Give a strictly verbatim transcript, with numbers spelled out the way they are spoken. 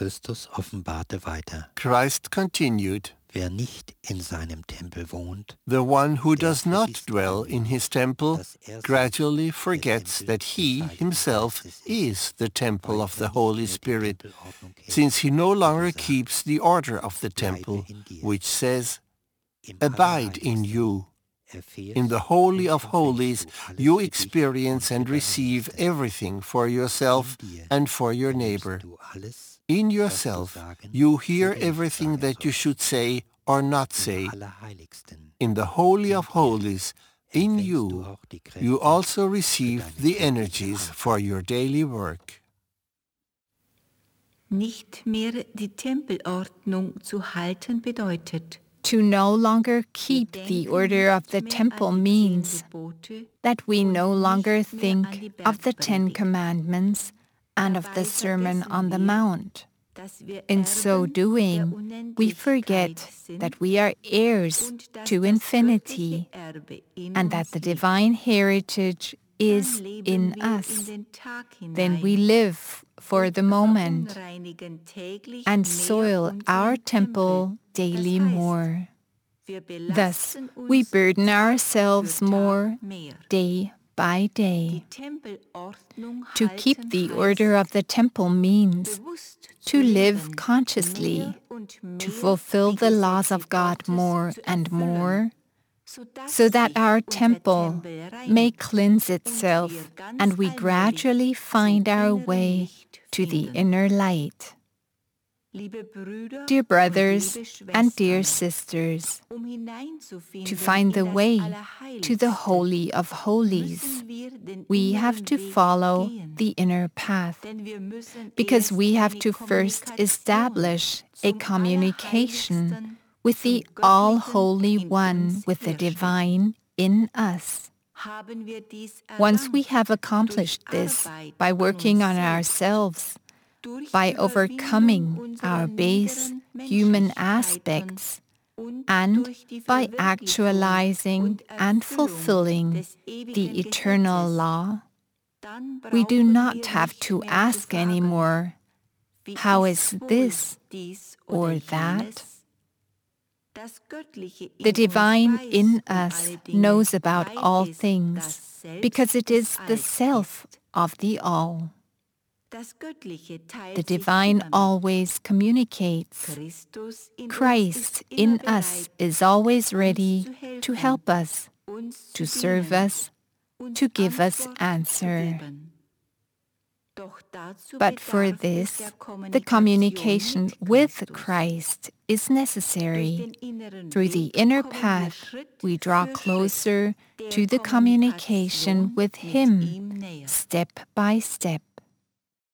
Christus offenbarte weiter: Christ continued, Wer nicht in seinem Tempel wohnt, the one who der does not vergisst dwell in his temple dass er gradually der forgets Tempel that des he Heiligen himself Geistes ist, is the temple weil of er the nicht Holy mehr die Spirit, Tempelordnung hält, since he no die longer sagt, keeps the order of the bleibe temple, in dir. which says, Im Abide in Allerheiligsten you. erfährst In the Holy und of Holies, empfängst du alles you für dich experience und and für deine receive Nächsten. everything for yourself In dir and for your erlebst neighbor. du alles, In was du yourself, sagen you oder hear nicht everything sagen that you sollst. should say or not Im say. Allerheiligsten In the Holy in of dir Holies, in empfängst du you, auch die Kräfte you also für receive deine the tägliche energies Arbeit. for your daily work. Nicht mehr die Tempelordnung zu halten bedeutet, To no longer keep the order of the temple means that we no longer think of the Ten Commandments and of the Sermon on the Mount. In so doing, we forget that we are heirs to infinity and that the divine heritage is in us. Then we live for the moment and soil our temple daily more. Thus, we burden ourselves more day by day. To keep the order of the temple means to live consciously, to fulfill the laws of God more and more, so that our temple may cleanse itself and we gradually find our way to the inner light. Dear brothers and dear sisters, to find the way to the Holy of Holies, we have to follow the inner path, because we have to first establish a communication with the All-Holy One, with the Divine in us. Once we have accomplished this by working on ourselves, by overcoming our base human aspects, and by actualizing and fulfilling the eternal law, we do not have to ask anymore, how is this or that? The Divine in us knows about all things, because it is the Self of the All. The Divine always communicates. Christ in us is always ready to help us, to serve us, to give us answer. But for this, the communication with Christ is necessary. Through the inner path, we draw closer to the communication with Him, step by step.